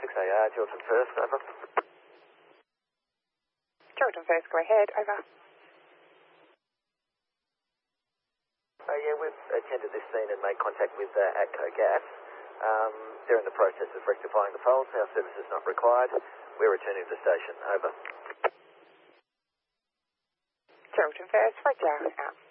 6AR, Chiltern First, over. Chiltern First, go ahead, over. Yeah, we've attended this scene and made contact with ATCO Gas. They're in the process of rectifying the fault. Our service is not required. We're returning to the station, over. Chiltern First, Roger, out.